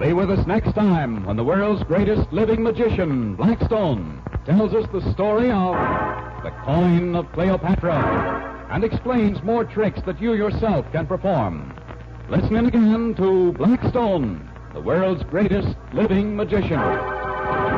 Be with us next time when the world's greatest living magician, Blackstone, tells us the story of the coin of Cleopatra and explains more tricks that you yourself can perform. Listen in again to Blackstone, the world's greatest living magician.